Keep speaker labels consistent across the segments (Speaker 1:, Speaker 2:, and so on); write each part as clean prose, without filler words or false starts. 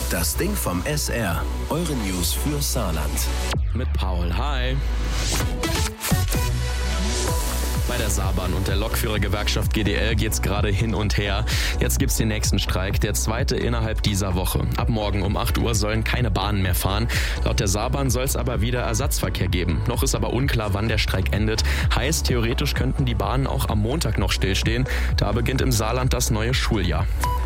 Speaker 1: Das Ding vom SR. Eure News für Saarland.
Speaker 2: Mit Paul. Hi. Bei der Saarbahn und der Lokführergewerkschaft GDL geht's gerade hin und her. Jetzt gibt's den nächsten Streik, der zweite innerhalb dieser Woche. Ab morgen um 8 Uhr sollen keine Bahnen mehr fahren. Laut der Saarbahn soll es aber wieder Ersatzverkehr geben. Noch ist aber unklar, wann der Streik endet. Heißt, theoretisch könnten die Bahnen auch am Montag noch stillstehen. Da beginnt im Saarland das neue Schuljahr.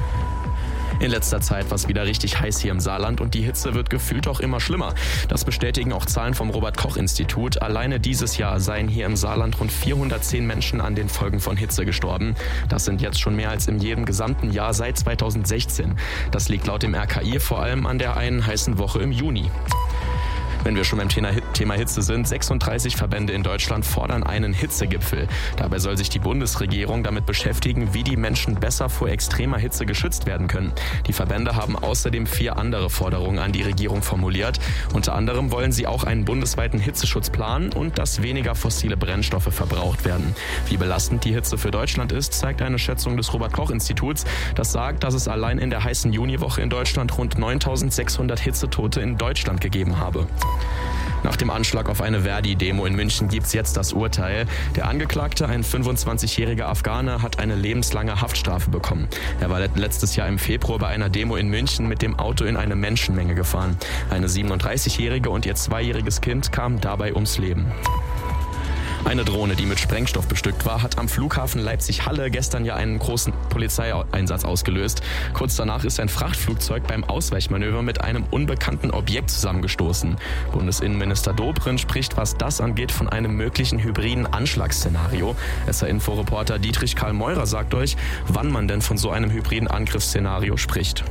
Speaker 2: In letzter Zeit war es wieder richtig heiß hier im Saarland und die Hitze wird gefühlt auch immer schlimmer. Das bestätigen auch Zahlen vom Robert-Koch-Institut. Alleine dieses Jahr seien hier im Saarland rund 410 Menschen an den Folgen von Hitze gestorben. Das sind jetzt schon mehr als in jedem gesamten Jahr seit 2016. Das liegt laut dem RKI vor allem an der einen heißen Woche im Juni. Wenn wir schon beim Thema Hitze sind, 36 Verbände in Deutschland fordern einen Hitzegipfel. Dabei soll sich die Bundesregierung damit beschäftigen, wie die Menschen besser vor extremer Hitze geschützt werden können. Die Verbände haben außerdem 4 andere Forderungen an die Regierung formuliert. Unter anderem wollen sie auch einen bundesweiten Hitzeschutz planen und dass weniger fossile Brennstoffe verbraucht werden. Wie belastend die Hitze für Deutschland ist, zeigt eine Schätzung des Robert-Koch-Instituts. Das sagt, dass es allein in der heißen Juniwoche in Deutschland rund 9.600 Hitzetote in Deutschland gegeben habe. Nach dem Anschlag auf eine Verdi-Demo in München gibt's jetzt das Urteil. Der Angeklagte, ein 25-jähriger Afghane, hat eine lebenslange Haftstrafe bekommen. Er war letztes Jahr im Februar bei einer Demo in München mit dem Auto in eine Menschenmenge gefahren. Eine 37-jährige und ihr 2-jähriges Kind kamen dabei ums Leben. Eine Drohne, die mit Sprengstoff bestückt war, hat am Flughafen Leipzig-Halle gestern ja einen großen Polizeieinsatz ausgelöst. Kurz danach ist ein Frachtflugzeug beim Ausweichmanöver mit einem unbekannten Objekt zusammengestoßen. Bundesinnenminister Dobrindt spricht, was das angeht, von einem möglichen hybriden Anschlagsszenario. SR-Info-Reporter Dietrich Karl Meurer sagt euch, wann man denn von so einem hybriden Angriffsszenario spricht.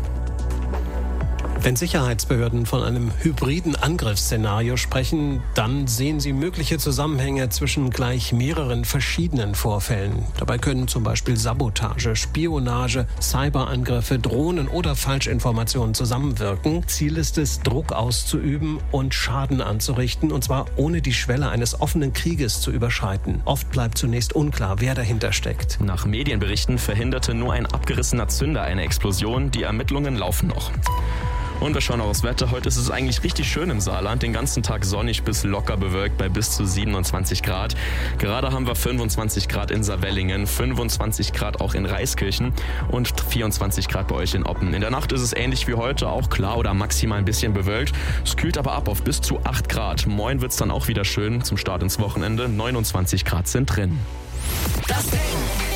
Speaker 3: Wenn Sicherheitsbehörden von einem hybriden Angriffsszenario sprechen, dann sehen sie mögliche Zusammenhänge zwischen gleich mehreren verschiedenen Vorfällen. Dabei können zum Beispiel Sabotage, Spionage, Cyberangriffe, Drohnen oder Falschinformationen zusammenwirken. Ziel ist es, Druck auszuüben und Schaden anzurichten, und zwar ohne die Schwelle eines offenen Krieges zu überschreiten. Oft bleibt zunächst unklar, wer dahinter steckt.
Speaker 2: Nach Medienberichten verhinderte nur ein abgerissener Zünder eine Explosion. Die Ermittlungen laufen noch. Und wir schauen auch aufs Wetter. Heute ist es eigentlich richtig schön im Saarland. Den ganzen Tag sonnig bis locker bewölkt bei bis zu 27 Grad. Gerade haben wir 25 Grad in Saarwellingen, 25 Grad auch in Reiskirchen und 24 Grad bei euch in Oppen. In der Nacht ist es ähnlich wie heute, auch klar oder maximal ein bisschen bewölkt. Es kühlt aber ab auf bis zu 8 Grad. Morgen wird es dann auch wieder schön zum Start ins Wochenende. 29 Grad sind drin.
Speaker 1: Das Ding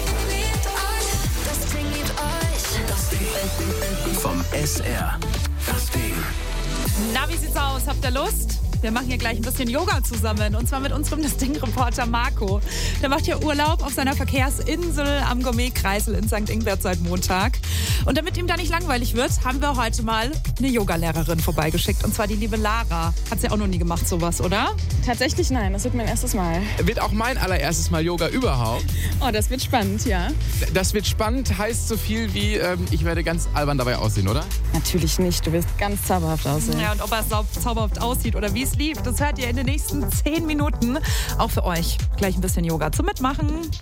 Speaker 1: vom SR. Das Ding.
Speaker 4: Na, wie sieht's aus? Habt ihr Lust? Wir machen hier gleich ein bisschen Yoga zusammen. Und zwar mit unserem Das Ding-Reporter Marco. Der macht hier Urlaub auf seiner Verkehrsinsel am Gourmet-Kreisel in St. Ingbert seit Montag. Und damit ihm da nicht langweilig wird, haben wir heute mal eine Yogalehrerin vorbeigeschickt. Und zwar die liebe Lara. Hat sie auch noch nie gemacht, sowas, oder?
Speaker 5: Tatsächlich nein, das wird mein erstes Mal.
Speaker 6: Wird auch mein allererstes Mal Yoga überhaupt.
Speaker 5: Oh, das wird spannend, ja.
Speaker 6: Das wird spannend, heißt so viel wie, ich werde ganz albern dabei aussehen, oder?
Speaker 5: Natürlich nicht, du wirst ganz zauberhaft aussehen.
Speaker 4: Ja, und ob er zauberhaft aussieht oder wie es lief, das hört ihr in den nächsten 10 Minuten. Auch für euch gleich ein bisschen Yoga zum Mitmachen.